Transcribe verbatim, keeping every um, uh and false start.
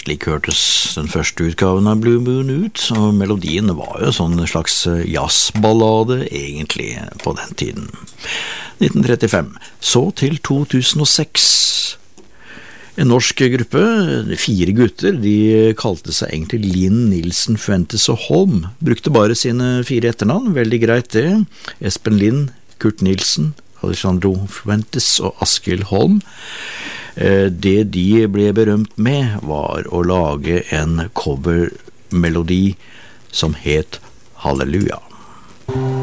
slik hørtes den første utgaven av Blue Moon ut, og melodien var jo sånn slags jazzballade egentlig på den tiden. nitten trettifem, så til to tusen og seks. En norsk gruppe, fire gutter, de kalte seg egentlig Linn, Nilsen, Fuentes og Holm, brukte bare sine fire etternavn, veldig greit det. Espen Lind, Kurt Nilsen, Alejandro Fuentes og Askild Holm. Det de ble berømt med var å lage en covermelodi som het Halleluja.